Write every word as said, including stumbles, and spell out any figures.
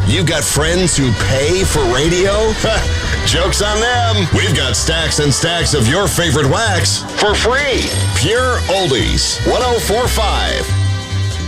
You've got friends who pay for radio? Joke's on them. We've got stacks and stacks of your favorite wax for free. Pure Oldies, one oh four point five.